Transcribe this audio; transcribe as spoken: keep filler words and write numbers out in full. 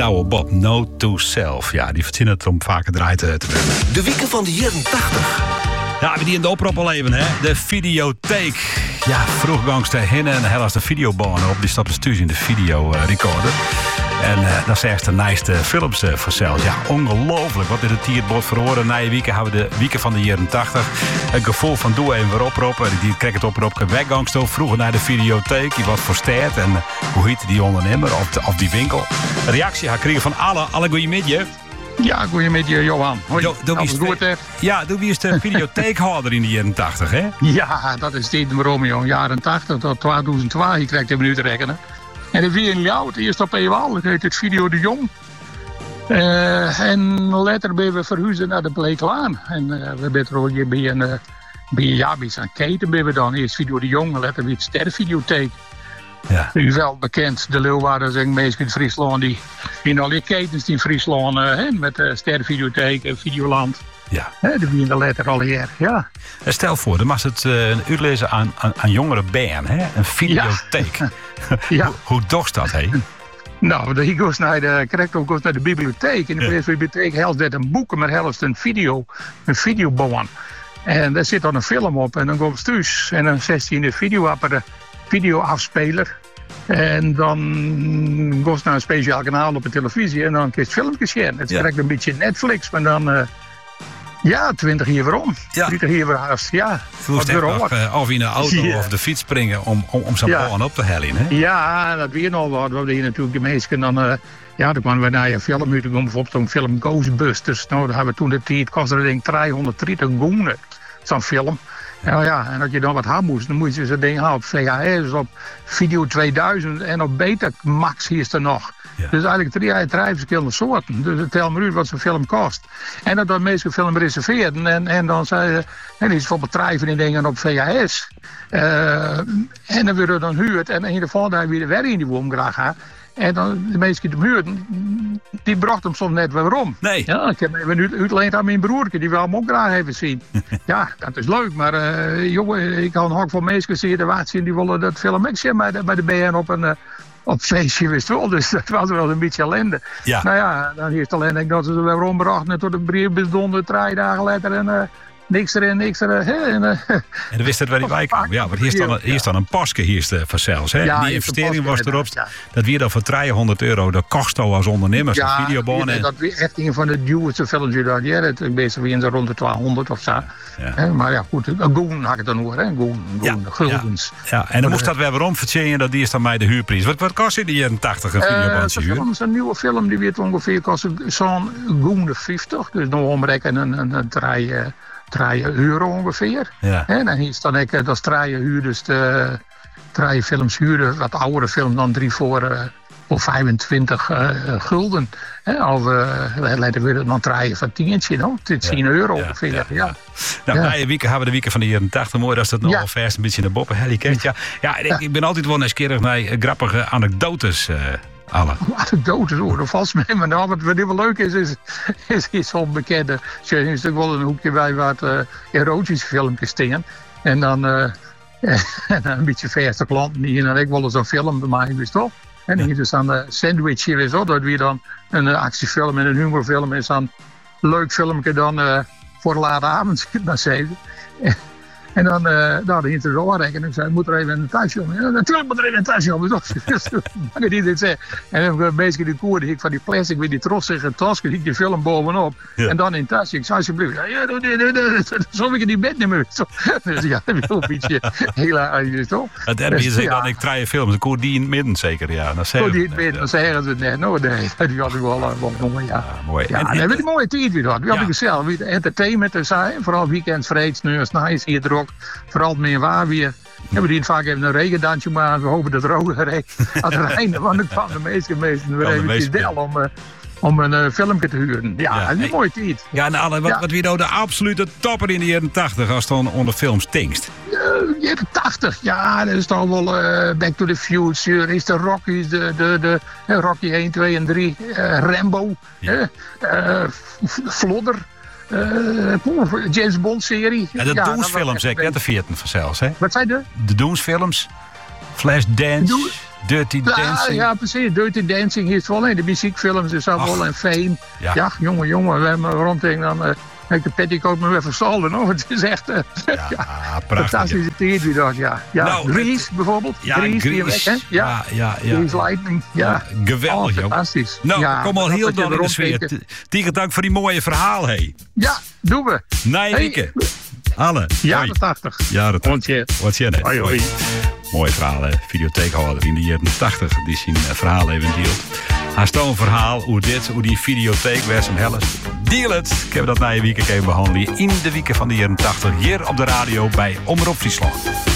Douwe Bob, Note to Self. Ja, die verzinnen het om vaker draait te brengen. De wieken van de jaren tachtig. Ja, we die in de oproep al even, hè. De videotheek. Ja, vroeg gangster hinnen en helaas de videobonen op. Die stappen stuurs in de videorecorder. En uh, dat is echt de nijste films uh, vanzelf. Ja, ongelooflijk. Wat in het tierbord verhoren. Na je weeken hebben we de wieken van de jaren tachtig. Het gevoel van doe even weer oproepen. Die krijg het oproep. Weggangster vroeger naar de videotheek. Die wat versterkt. En uh, hoe heette die ondernemer of, de, of die winkel? Een reactie had kregen van alle, alle goeiemiddag. Ja, goeiemiddag Johan. Hoi. Do, do Alles goed, hè? Ja, doe wie is de videotheekhouder in de jaren tachtig, hè? Ja, dat is dit waarom, joh. Jaren tachtig tot tweeduizend twee, je krijgt even nu te rekenen. En de vier jaar oud, eerst op Ewald, dat heet het Video de Jong. Uh, en later ben we verhuisd naar de Bleeklaan. En uh, we zijn er ook bij een, uh, bij een, ja, bij een keten ben we dan. Eerst Video de Jong, later weer de Sterrenvideotheek. Ja. U wel bekend, de Leeuwarden zijn meestal in Friesland. Die in al die ketens in Friesland, uh, hè, met de uh, Sterrenvideotheek, uh, Videoland. Ja. Hè, de wie in de letter al hier, ja. Stel voor, dan mag het uh, een uur lezen aan, aan, aan jongere band, hè? Een videotheek. Ja. Ja. hoe, hoe dorst dat, hé? Nou, de goes naar de, correct ook goes naar de bibliotheek. In de ja. bibliotheek helft dat een boeken, maar helft een video, een videobaan. En daar zit dan een film op en dan komt het thuis. En dan zet hij in de videoapparaat, videoafspeler. En dan goes het naar een speciaal kanaal op de televisie en dan kun je het filmpjes zien. Het is ja. een beetje Netflix, maar dan... Uh, Ja, twintig jaar waarom. Ja. dertig jaar weer haast, ja. Je hoeft echt nog uh, of in een auto ja. of de fiets springen om, om, om zo'n ja. baan op te hellen, hè? Ja, dat weer nog wat. We hadden hier natuurlijk de meesten dan... Uh, ja, dan kwamen we naar je film uit. Dan bijvoorbeeld zo'n film Ghostbusters. Nou, daar hebben we toen de tijd... kostte dat ding driehonderddertig goenen. Zo'n film. Nou ja, en als je dan wat hebben moest, dan moest je zo'n ding halen op V H S, op Video tweeduizend en op Betamax hier is er nog. Ja. Dus eigenlijk drie, drie verschillende soorten. Dus het tel maar uit wat zo'n film kost. En dat dan meestal film reserveerden. En, en dan zei je, en is voor bedrijven in dingen op V H S. Uh, en dan werden dan huurd. En in ieder geval daar weer de werk in die woon graag gaan. En dan de mensen die hem huurden, die brachten hem soms net weer om. Nee. Ja, ik heb even uitgeleend aan mijn broertje, die wil hem ook graag even zien. Ja, dat is leuk, maar uh, jongen, ik had een hok van mensen zien, de waardzien, die willen dat film ook zien bij de, bij de B N op een... Uh, op feestje wist wel, dus dat was wel een beetje ellende. Ja. Nou ja, dan is het alleen dat ze er weer ombrachten tot een brief bedonder, drie dagen later en uh, niks erin, niks erin. Hè, en, uh, en dan wist het waar die bij kwam. Ja, want hier is dan, hier is dan een paske hier van zelfs. Hè? Ja, die investering was erop. Ja. Dat weer dan voor driehonderd euro de kost als ondernemer. Ja, een videobaan. Ja, dat weer echt een van de duurste films die dat ja, het bezig weer in rond de tweehonderd of zo. Ja. He, maar ja, goed, een goen had ik het dan hoor, hè? Een goen, een goen, ja, guldens. Ja, ja. En dan moest dat weer waarom vertellen, dat die is dan bij de huurprijs. Wat, wat kost die jaren tachtig een videobandje huur? Dat is een nieuwe film, die weet ongeveer kost zo'n goen vijftig. Dus nog omrekenen een, een, een, een drie euro ongeveer. Ja. En dan is dan ook, dat is drie huur, dus de drie films huren, wat oudere film dan drie voor... Uh, voor vijfentwintig uh, gulden. Hè, of uh, laten we het dan draaien van tientje, no? tien ja, euro ja, ongeveer. Ja, ja. Ja. Nou, ja. Na weken hebben we de weken van de jaren tachtig. Mooi dat dat nog ja. vers een beetje naar boppen helikent. Ja, ja, ik, ja. ik ben altijd wel nieuwsgierig naar uh, grappige anekdotes. Uh, alle. Anekdotes, hoor, dat valt mee. Maar nou, wat, wat wel leuk is, is, is, is zo'n bekende. Er is natuurlijk wel een hoekje bij wat uh, erotische filmpjes staan. En dan, uh, en dan een beetje verste klanten die dan ik wel eens een film bij mij wist toch? En hier is dan de Sandwich hier is ook, dat weer dan een uh, actiefilm en een humorfilm is dan een leuk filmpje dan uh, voor de late avond naar zeven. En dan uh, nou, de interrogatie en ik zei, moet er even een tasje om. Ja, natuurlijk moet er even een tasje om. Dan die dit zei. En dan een beetje die koer, die ik van die plastic weer die trotsige tas, die die film bovenop. Ja. En dan in het tasje. Ik zei alsjeblieft, ja, ja, zo heb ik in die bed niet meer. Dus ja, dat is wel een beetje heel aardig, toch? Dat hebben je dan ik draai films, de koer die in het midden zeker, ja. Dat zeggen die in het midden, dan zeggen ze het net. Nou, nee, dat had ik wel mooi, ja. Mooi. Ja, en dan hebben we die mooie tijd weer gehad. We hadden zelf weer entertainment en zo, vooral weekends, vreeds, nu, nice hier er ook. Vooral meer waar weer. Hebben die vaak even een regendansje, maar we hopen dat het ook regent. Als het regent, want dan kwam de meeste mensen weer eventjes bel om, uh, om een uh, filmpje te huren. Ja, ja, dat is een mooie tijd. Ja, en alle, wat, ja. wat wie nou de absolute topper in de jaren tachtig als dan onder films tingst? Uh, jaren tachtig, ja, dat is toch wel uh, Back to the Future, is de Rocky, de, de, de, uh, Rocky één, twee en drie, uh, Rambo, ja. uh, Vlodder. Uh, James Bond serie. Ja, de ja, Doomsfilms, hè? Net de veertien vanzelfs, hè? Wat zei je? De Doomsfilms. Flashdance. Dirty Dancing. Ja, ja, precies. Dirty Dancing is wel in de muziekfilms. Er zat wel een Fame. Ja. Ja, jongen, jongen. We hebben rondheen dan... Uh, ik de petticoat me weer verstalden. Oh, het is echt... Uh, Ja, ja, prachtig. fantastische tijd wie dat, ja. ja. Nou, Grease het- bijvoorbeeld. Ja, Grease, die Grease. weg, hè? Ja, ja, ja. Grease Lightning, ja. Ja, geweldig, Oh, joh. fantastisch. Nou, ja, kom al dat heel wat je dan in de erom sfeer. kijkt. Tegen dank voor die mooie verhaal, hé. Ja, doen we. Nee, Rieke. Anne. Jaren tachtig. Jaren Want je... Wat je net. Hoi, hoi. Mooi verhaal, hè? Videotheekhouder in de jaren tachtig die zijn uh, verhaal even deelt. Hij stond een verhaal hoe dit, hoe die videotheek was hem helft. Deel het. Ik heb dat na je week even behandeld in de weken van de jaren tachtig. Hier op de radio bij Omroep Friesland.